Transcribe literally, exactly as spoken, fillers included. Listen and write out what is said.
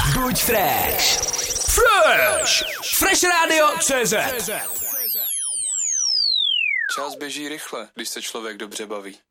Buď fresh. Fresh. Fresh Radio C Z. Čas běží rychle, když se člověk dobře baví.